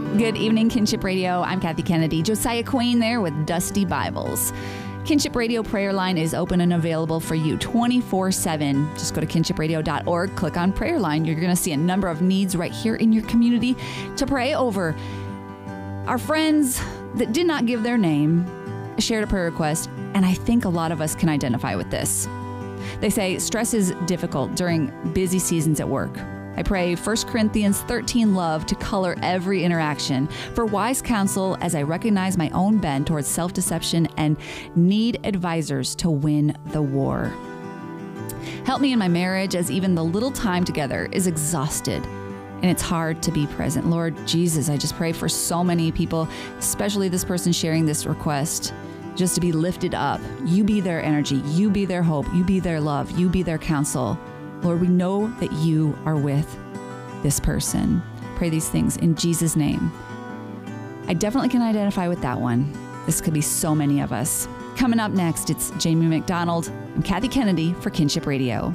Good evening, Kinship Radio. I'm Kathy Kennedy. Josiah Queen there with Dusty Bibles. Kinship Radio prayer line is open and available for you 24/7. Just go to kinshipradio.org, click on prayer line. You're going to see a number of needs right here in your community to pray over. Our friends that did not give their name shared a prayer request, and I think a lot of us can identify with this. They say stress is difficult during busy seasons at work. I pray 1 Corinthians 13 love to color every interaction, for wise counsel as I recognize my own bent towards self-deception and need advisors to win the war. Help me in my marriage as even the little time together is exhausted and it's hard to be present. Lord Jesus, I just pray for so many people, especially this person sharing this request, just to be lifted up. You be their energy. You be their hope. You be their love. You be their counsel. Lord, we know that you are with this person. Pray these things in Jesus' name. I definitely can identify with that one. This could be so many of us. Coming up next, it's Jamie McDonald. I'm Kathy Kennedy for Kinship Radio.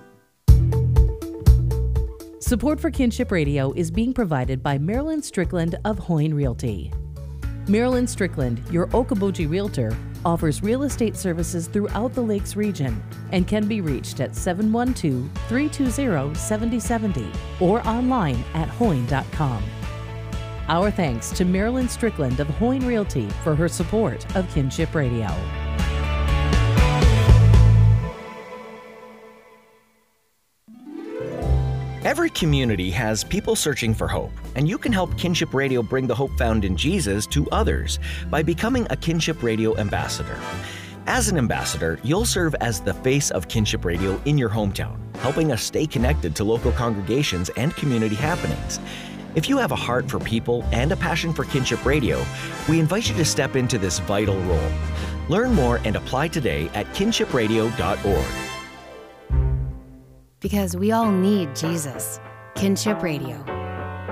Support for Kinship Radio is being provided by Marilyn Strickland of Hoyne Realty. Marilyn Strickland, your Okoboji Realtor, offers real estate services throughout the Lakes region and can be reached at 712-320-7070 or online at hoyne.com. Our thanks to Marilyn Strickland of Hoyne Realty for her support of Kinship Radio. Every community has people searching for hope, and you can help Kinship Radio bring the hope found in Jesus to others by becoming a Kinship Radio ambassador. As an ambassador, you'll serve as the face of Kinship Radio in your hometown, helping us stay connected to local congregations and community happenings. If you have a heart for people and a passion for Kinship Radio, we invite you to step into this vital role. Learn more and apply today at kinshipradio.org. Because we all need Jesus. Kinship Radio.